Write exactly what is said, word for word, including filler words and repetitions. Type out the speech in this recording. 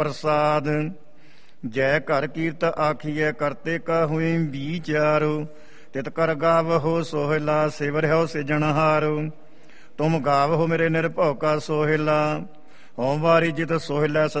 ਪ੍ਰਸਾਦ। ਜੈ ਘਰ ਕੀਰਤ ਆਖੀਐ ਕਰਤੇ ਕਾ ਹੋਈ ਵਿਚਾਰੋ। ਤਿਤ ਕਰ ਗਾਵਹੋ ਸੋਹਿਲਾ ਸਿਵ ਰਹਿਓ ਸਿਜਣਹਾਰੋ। ਤੁਮ ਗਾਵਹੋ ਮੇਰੇ ਨਿਰਭਉ ਕਾ ਸੋਹਿਲਾ। ਹੋਮ ਵਾਰੀ ਜਿਤ ਸੋਹਿਲਾ